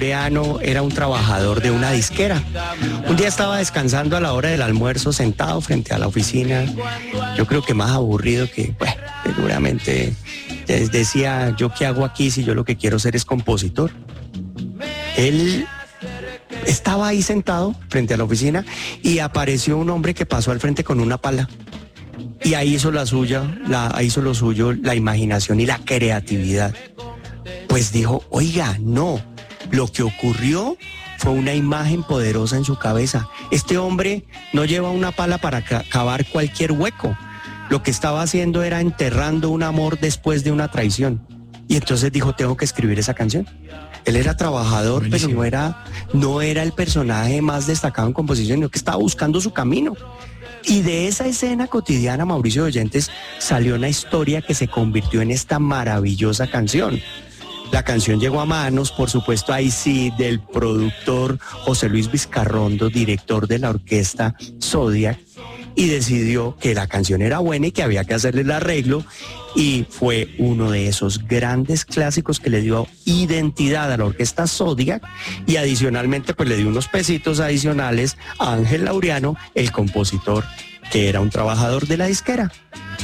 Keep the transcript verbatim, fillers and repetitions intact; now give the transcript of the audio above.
Laureano era un trabajador de una disquera. Un día estaba descansando a la hora del almuerzo, sentado frente a la oficina. Yo creo que más aburrido que, bueno, seguramente decía, ¿yo qué hago aquí si yo lo que quiero ser es compositor? Él estaba ahí sentado frente a la oficina y apareció un hombre que pasó al frente con una pala. Y ahí hizo la suya, la, hizo lo suyo, la imaginación y la creatividad. Pues dijo, oiga, no, lo que ocurrió fue una imagen poderosa en su cabeza. Este hombre no lleva una pala para ca- cavar cualquier hueco. Lo que estaba haciendo era enterrando un amor después de una traición. Y entonces dijo, tengo que escribir esa canción. Él era trabajador, Buenísimo. pero no era, no era el personaje más destacado en composición, sino que estaba buscando su camino. Y de esa escena cotidiana, Mauricio de Oyentes, salió una historia que se convirtió en esta maravillosa canción. La canción llegó a manos, por supuesto, ahí sí, del productor José Luis Vizcarrondo, director de la orquesta Zodiac, y decidió que la canción era buena y que había que hacerle el arreglo, y fue uno de esos grandes clásicos que le dio identidad a la orquesta Zodiac, y adicionalmente pues le dio unos pesitos adicionales a Ángel Laureano, el compositor que era un trabajador de la disquera.